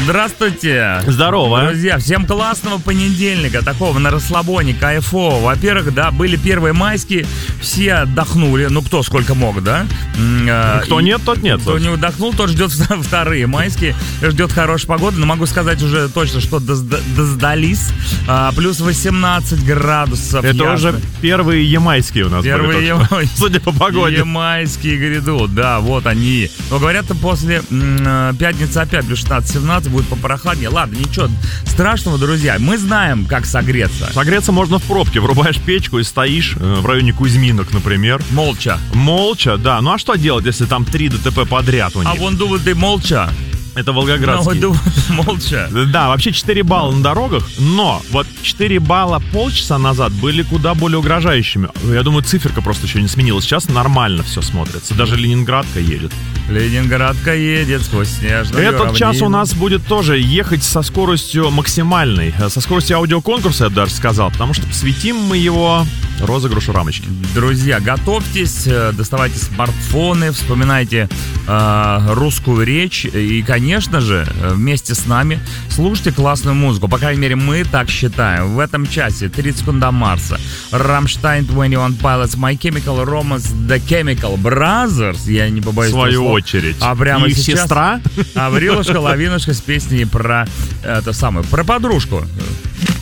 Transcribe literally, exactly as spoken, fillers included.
Здравствуйте. Здорово. Друзья, всем классного понедельника, такого на расслабоне, кайфово. Во-первых, да, были первые майские, все отдохнули, ну кто сколько мог, да? Кто И нет, тот нет. Кто не отдохнул, тот ждет вторые майские, ждет хорошей погоды, но могу сказать уже точно, что дождались. А, плюс восемнадцать градусов. Это ясно. уже первые ямайские у нас Первые были, ямайские. Судя по погоде. Ямайские грядут, да, вот они. Но говорят, после м- пятницы опять плюс шестнадцать-семнадцать будет попрохладнее. Ладно, ничего страшного, друзья. Мы знаем, как согреться. Согреться можно в пробке. Врубаешь печку и стоишь в районе Кузьминок, например. Молча. Молча, да. Ну а что делать, если там три ДТП подряд у них? А вон думают, ты молча. Это Волгоградский. Ну, думаю, молча. Да, вообще четыре балла на дорогах, но вот четыре балла полчаса назад были куда более угрожающими. Я думаю, циферка просто еще не сменилась. Сейчас нормально все смотрится. Даже Ленинградка едет. Ленинградка едет сквозь снежную Этот равнину. час у нас будет тоже ехать со скоростью максимальной. Со скоростью аудиоконкурса, я бы даже сказал. Потому что посвятим мы его розыгрышу рамочки. Друзья, готовьтесь, доставайте смартфоны, вспоминайте э, русскую речь. И, конечно же, вместе с нами слушайте классную музыку. По крайней мере, мы так считаем. В этом часе тридцать секунд до Марса. Rammstein, двадцать один Pilots, My Chemical Romance, The Chemical Brothers. Я не побоюсь В свою слова. очередь. А прямо их сейчас сестра. Аврилушка, Лавинушка с песней про это самое, про подружку.